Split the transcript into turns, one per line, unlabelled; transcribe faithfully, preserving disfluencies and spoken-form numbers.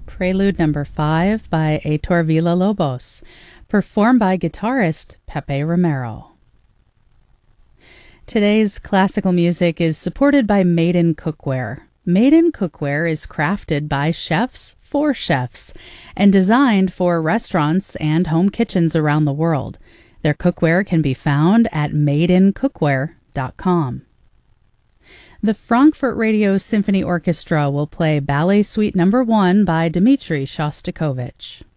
Prelude number five by Heitor Villa-Lobos, performed by guitarist Pepe Romero. Today's classical music is supported by Maiden Cookware. Maiden Cookware is crafted by chefs for chefs and designed for restaurants and home kitchens around the world. Their cookware can be found at maiden cookware dot com. The Frankfurt Radio Symphony Orchestra will play Ballet Suite number one by Dmitri Shostakovich.